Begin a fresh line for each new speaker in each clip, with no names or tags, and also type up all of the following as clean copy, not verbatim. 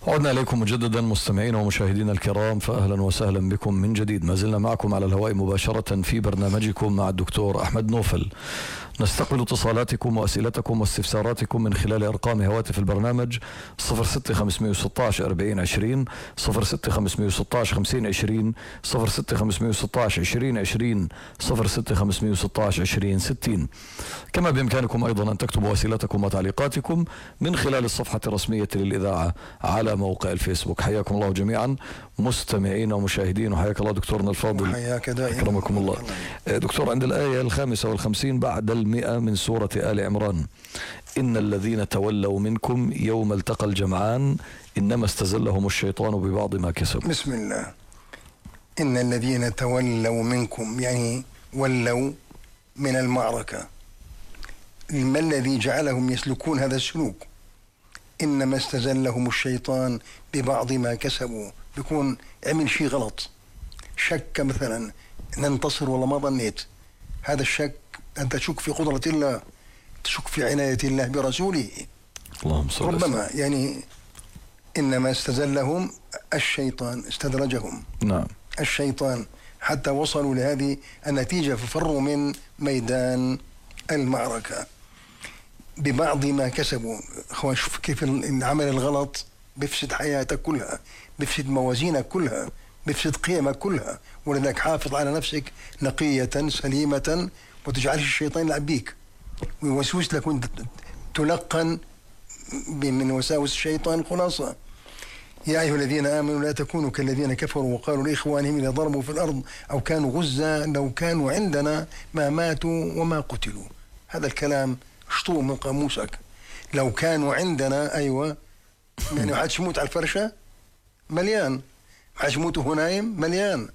عدنا إليكم مجددا مستمعينا ومشاهدينا الكرام، فأهلا وسهلا بكم من جديد. ما زلنا معكم على الهواء مباشرة في برنامجكم مع الدكتور أحمد نوفل. نستقبل اتصالاتكم وأسئلتكم واستفساراتكم من خلال أرقام هواتف البرنامج 06516 4020 06516 5020 06516 2020 06516 2060. كما بإمكانكم أيضا أن تكتبوا أسئلتكم وتعليقاتكم من خلال الصفحة الرسمية للإذاعة على موقع الفيسبوك. حياكم الله جميعا مستمعين ومشاهدين، وحياك الله دكتورنا الفاضل.
حياك دائما.
أكرمكم الله. دكتور، عند الآية 55 بعد 100 من سورة آل عمران: إن الذين تولوا منكم يوم التقى الجمعان إنما استزلهم الشيطان ببعض ما كسبوا.
بسم الله. إن الذين تولوا منكم يعني ولوا من المعركة. ما الذي جعلهم يسلكون هذا السلوك؟ إنما استزلهم الشيطان ببعض ما كسبوا. بيكون عمل شيء غلط، شك مثلا ننتصر والله ما ظنيت. هذا الشك أنت تشك في قدرة الله، تشك في عناية الله برسوله.
اللهم صل وسلم.
ربما يعني إنما استزلهم الشيطان، استدرجهم
نعم
الشيطان حتى وصلوا لهذه النتيجة، ففروا من ميدان المعركة ببعض ما كسبوا. أخوان شوف كيف العمل الغلط بيفسد حياتك كلها، بيفسد موازينك كلها، بيفسد قيمك كلها. ولذلك حافظ على نفسك نقية سليمة، وتجعلش الشيطان يلعب بيك ويوسوس لك وانت تلقن من وساوس الشيطان. خلاصة: يا أيها الذين آمنوا لا تكونوا كالذين كفروا وقالوا لإخوانهم إذا ضربوا في الأرض أو كانوا غزا لو كانوا عندنا ما ماتوا وما قتلوا. هذا الكلام اشطوه من قاموسك. لو كانوا عندنا، أيوة، يعني ما حدش يموت على الفرشة مليان، ما حدش يموت وهو نايم مليان،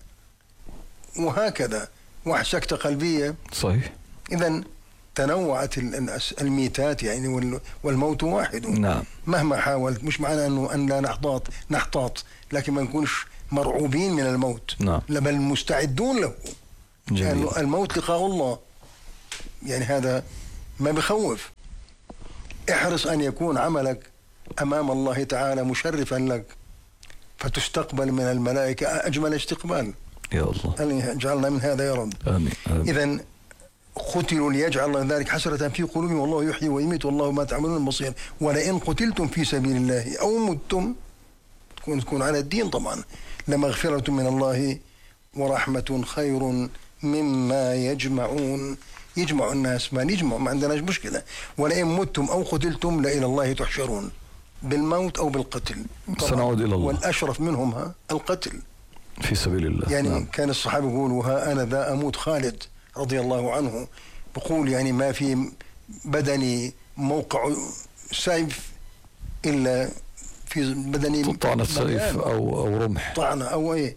وهكذا. واحد سكتة قلبية
صحيح.
إذن تنوعت الميتات يعني، والموت واحد.
نعم.
مهما حاولت، مش معنى أنه أن لا نحتاط، لكن ما نكونش مرعوبين من الموت.
نعم.
بل مستعدون له. يعني الموت لقاء الله، يعني هذا ما بخوف. احرص أن يكون عملك أمام الله تعالى مشرفا لك، فتستقبل من الملائكة أجمل استقبال.
يا الله
أن جعلنا من هذا يا رب.
آمين.
إذن قتلوا ليجعل الله ذلك حسرة في قلوبهم والله يحيي ويميت والله ما تعملون بصير. ولئن قتلتم في سبيل الله أو متم، تكون على الدين طبعا، لمغفرة من الله ورحمة خير مما يجمعون. يجمع الناس ما نجمع، ما عندناش مشكلة. ولئن متم أو قتلتم لإلى الله تحشرون، بالموت أو بالقتل
سنعود إلى الله.
والأشرف منهم القتل
في سبيل الله.
يعني
نعم.
كان الصحابة يقولوا: ها أنا ذا أموت. خالد رضي الله عنه بقول: يعني ما في بدني موقع سيف إلا في بدني
طعنة سيف أو رمح،
طعنة أو إيه.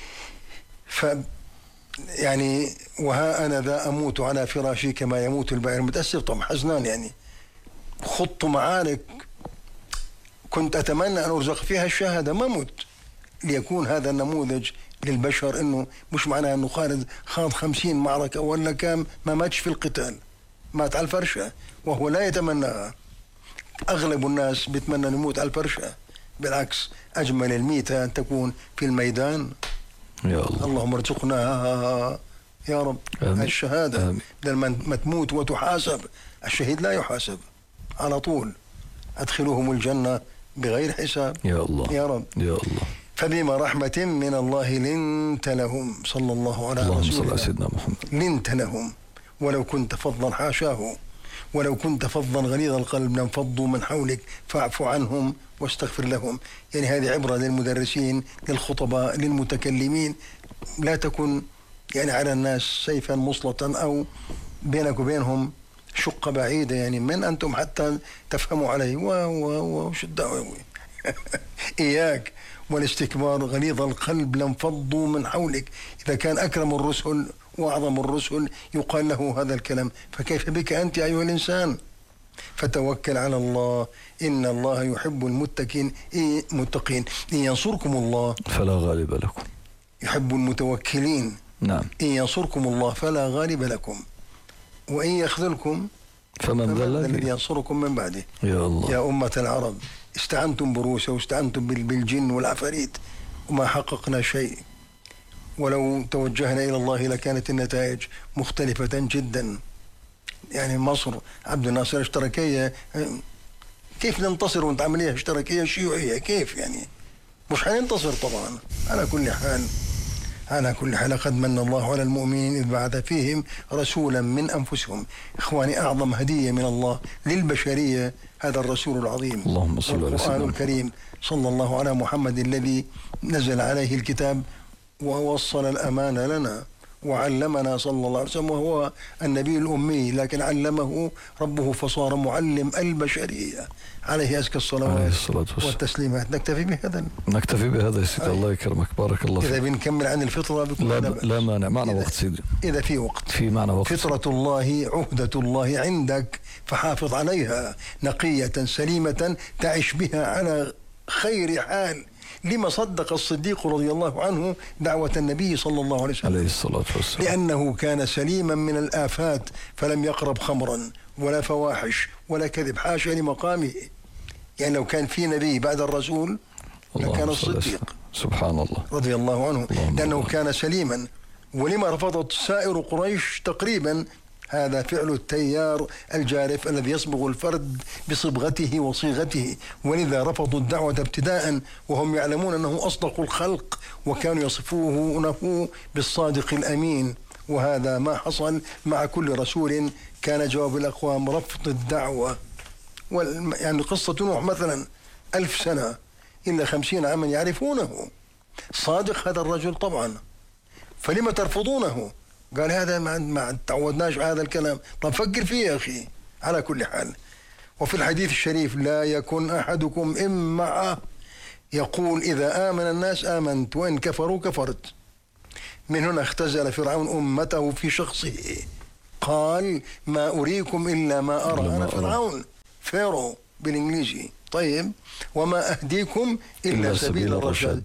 يعني وها أنا ذا أموت على فراشي كما يموت البائر. متأسف طبعا، حزنان يعني. خضت معارك كنت أتمنى أن أرزق فيها الشهادة، ما مت. ليكون هذا النموذج للبشر، إنه مش معناه إنه خالد خاض 50 معركة ولا كام، ما ماتش في القتال، مات على الفرشة وهو لا يتمناها. أغلب الناس بيتمنى أن يموت على الفرشة، بالعكس أجمل الميتة أن تكون في الميدان.
يا الله.
اللهم ارزقنا يا رب الشهادة. لما تموت وتحاسب، الشهيد لا يحاسب على طول. أدخلوهم الجنة بغير حساب.
يا الله
يا رب
يا الله.
فبما رحمة من الله لنت لهم، صلى الله عليه وسلم.
اللهم صل على سيدنا محمد.
لنت لهم ولو كنت فظا، حاشاه، ولو كنت فظا غليظ القلب لانفضوا من حولك فاعف عنهم واستغفر لهم. يعني هذه عبرة للمدرسين، للخطباء، للمتكلمين. لا تكن يعني على الناس سيفا مسلطا أو بينك وبينهم شقة بعيدة. يعني من أنتم حتى تفهموا عليه وش الدعوة إياك والاستكبار غليظ القلب لانفضوا من حولك. إذا كان أكرم الرسل وأعظم الرسل يقال له هذا الكلام، فكيف بك أنت أيها الإنسان؟ فتوكل على الله، إن الله يحب المتقين. إن ينصركم الله
فلا غالب لكم.
يحب المتوكلين.
نعم.
إن ينصركم الله فلا غالب لكم، وإن يخذلكم
فمن ذا
الذي ينصركم من بعده.
يا الله.
يا أمة العرب استعنتم بروسيا واستعنتم بالجن والعفاريت وما حققنا شيء. ولو توجهنا إلى الله لكانت النتائج مختلفة جدا. يعني مصر عبد الناصر اشتراكية، كيف ننتصر وانت عملية اشتراكية شيوعية؟ كيف يعني؟ مش حننتصر طبعا. على كل حال قد من الله على المؤمنين إذ بعث فيهم رسولا من أنفسهم. إخواني، أعظم هدية من الله للبشرية هذا الرسول العظيم،
اللهم صل على
القرآن
سيدنا
الكريم، صلى الله على محمد الذي نزل عليه الكتاب ووصل الأمانة لنا وعلمنا صلى الله عليه وسلم، وهو النبي الأمي لكن علمه ربه فصار معلم البشرية، عليه أزكى الصلوات والتسليمات. نكتفي بهذا
يا سيدي. الله يكرمك، بارك الله فيك.
إذا بنكمل عن الفطرة
لا مانع، معنا وقت سيدي.
إذا في وقت،
في معنا وقت.
فطرة الله عهدة الله عندك فحافظ عليها نقية سليمة تعيش بها على خير حال. لما صدق الصديق رضي الله عنه دعوة النبي صلى الله عليه وسلم؟
عليه الصلاة والسلام.
لأنه كان سليما من الآفات، فلم يقرب خمرا ولا فواحش ولا كذب، حاشا لمقامه. يعني لو كان في نبي بعد الرسول لكان الصديق
سبحان الله
رضي الله عنه، لأنه كان سليما. ولما رفضت سائر قريش تقريبا؟ هذا فعل التيار الجارف الذي يصبغ الفرد بصبغته وصيغته، ولذا رفضوا الدعوة ابتداء وهم يعلمون أنه أصدق الخلق، وكانوا يصفونه بالصادق الأمين. وهذا ما حصل مع كل رسول. كان جواب الأقوام رفض الدعوة. يعني قصة نوح مثلا 1000 سنة إلا 50 عاما يعرفونه. صادق هذا الرجل طبعا، فلما ترفضونه؟ قال هذا ما تعودناش على هذا الكلام. طب فكر فيه يا أخي. على كل حال، وفي الحديث الشريف لا يكن أحدكم إما يقول إذا آمن الناس آمنت وإن كفروا كفرت. من هنا اختزل فرعون أمته في شخصه، قال ما أريكم إلا ما أرى. أنا فرعون، فيرو بالإنجليزي. طيب، وما أهديكم إلا سبيل الرشاد.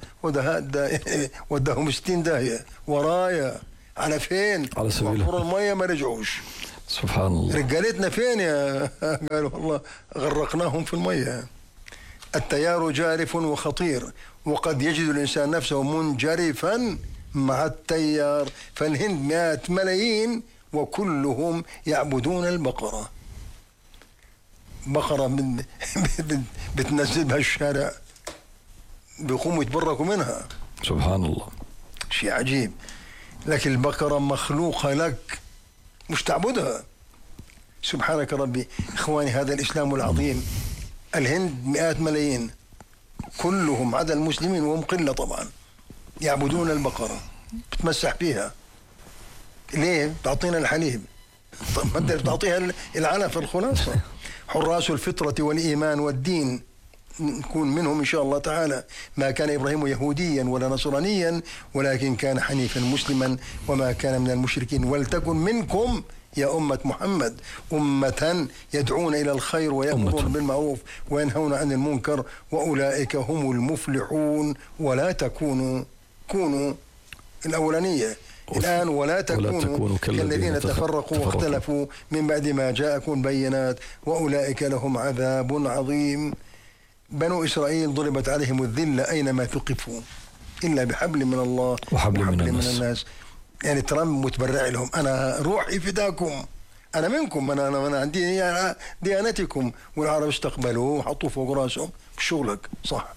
ودهم 60 داهية ورايا. على فين؟
على سبيل
المية ما رجعوش.
سبحان الله.
رجالتنا فين يا قالوا والله غرقناهم في المية. التيار جارف وخطير، وقد يجد الإنسان نفسه منجرفا مع التيار. فالهند 100 ملايين وكلهم يعبدون البقرة. بقرة بتنزل بها الشارع، بيقوموا يتبركوا منها.
سبحان الله،
شيء عجيب. لكن البقرة مخلوقة لك، مش تعبدها. سبحانك ربي. إخواني، هذا الإسلام العظيم. الهند 100 ملايين كلهم عدا المسلمين وهم قلة طبعا يعبدون البقرة، بتمسح فيها. ليه؟ تعطينا الحليب. طب ما انت بتعطيها العلف. الخلاصة حراس الفطرة والإيمان والدين نكون منهم إن شاء الله تعالى. ما كان إبراهيم يهوديا ولا نصرانيا، ولكن كان حنيفا مسلما وما كان من المشركين. ولتكن منكم يا أمة محمد أمة يدعون إلى الخير ويأمرون بالمعروف وينهون عن المنكر وأولئك هم المفلحون. ولا كونوا الأولانية الآن، ولا تكونوا كالذين تفرقوا واختلفوا من بعد ما جاءكم بينات وأولئك لهم عذاب عظيم. بنو إسرائيل ضربت عليهم الذلة أينما ثقفوا إلا بحبل من الله وحبل من الناس. يعني ترامب متبرع لهم. أنا روحي فداكم، أنا منكم، أنا عندي ديانتكم. والعرب استقبلوه وحطوه فوق راسهم. شغلك صح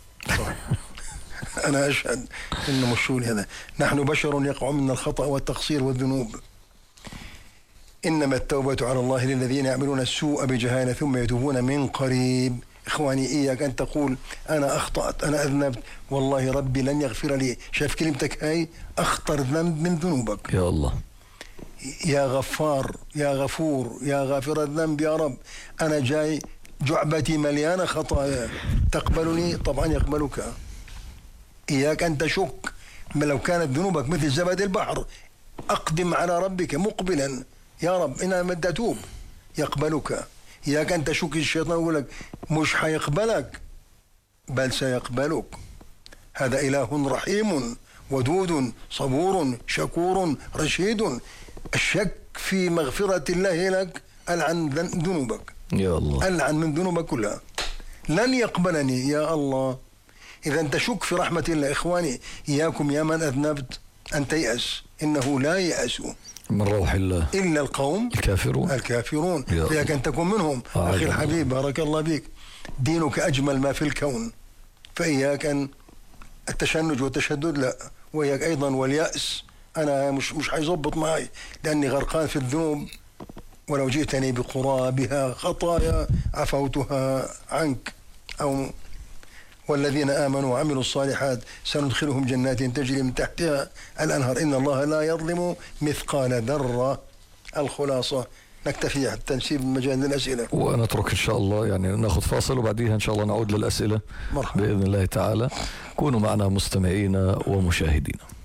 أنا أشهد إنه مش شغل هذا. نحن بشر يقع منا الخطأ والتقصير والذنوب. إنما التوبة على الله للذين يعملون السوء بجهالة ثم يتوبون من قريب. إخواني، إياك أن تقول أنا أخطأت، أنا أذنبت، والله ربي لن يغفر لي. شايف كلمتك هاي؟ أخطر ذنب من ذنوبك.
يا الله،
يا غفار، يا غفور، يا غافر الذنب يا رب. أنا جاي جعبتي مليانة خطايا، تقبلني؟ طبعا يقبلك. إياك أن تشك. لو كانت ذنوبك مثل زبد البحر أقدم على ربك مقبلا، يا رب أنا بدي أتوب، يقبلك. إياك أن تشك. الشيطان يقول لك مش حيقبلك، بل سيقبلك. هذا إله رحيم ودود صبور شكور رشيد. الشك في مغفرة الله لك ألعن ذنوبك.
يا الله،
ألعن من ذنوبك كلها. لن يقبلني يا الله. إذا تشك في رحمة الله إخواني، إياكم يا من أذنبت أن تيأس، إنه لا يأس
من روح الله
إلا القوم الكافرون. إياك أن تكون منهم. أخي الحبيب بارك الله بك، دينك أجمل ما في الكون، فإياك أن التشنج والتشدد لا، وإياك أيضا واليأس. أنا مش حيظبط معي لأني غرقان في الذنوب، ولو جئتني بقرابها خطايا عفوتها عنك. أو والذين آمنوا وعملوا الصالحات سندخلهم جنات تجري من تحتها الأنهار إن الله لا يظلم مثقال ذرة. الخلاصة نكتفي حتى نسيب مجال للأسئلة،
ونترك إن شاء الله يعني ناخذ فاصل وبعديها إن شاء الله نعود للأسئلة. مرحبا. بإذن الله تعالى. كونوا معنا مستمعين ومشاهدين.